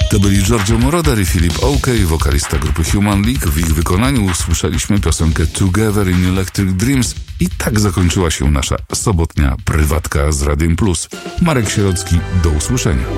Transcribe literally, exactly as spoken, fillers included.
To byli Giorgio Moroder i Philip Oakey, wokalista grupy Human League. W ich wykonaniu usłyszeliśmy piosenkę Together in Electric Dreams i tak zakończyła się nasza sobotnia prywatka z Radiem Plus. Marek Sierocki, do usłyszenia.